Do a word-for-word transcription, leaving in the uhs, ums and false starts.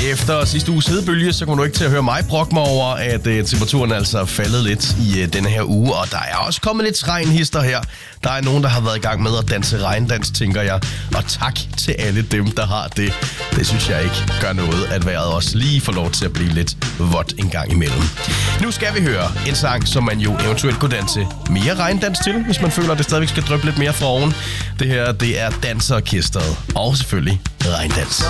Efter sidste uges hedebølge, så kommer du ikke til at høre mig brokke mig over, at øh, temperaturen altså er faldet lidt i øh, denne her uge. Og der er også kommet lidt regnhister her. Der er nogen, der har været i gang med at danse regndans, tænker jeg. Og tak til alle dem, der har det. Det synes jeg ikke gør noget, at vejret også lige får lov til at blive lidt vådt en gang imellem. Nu skal vi høre en sang, som man jo eventuelt kunne danse mere regndans til, hvis man føler, at det stadigvæk skal dryppe lidt mere fra oven. Det her, det er Danseorkestret. Og selvfølgelig regndans.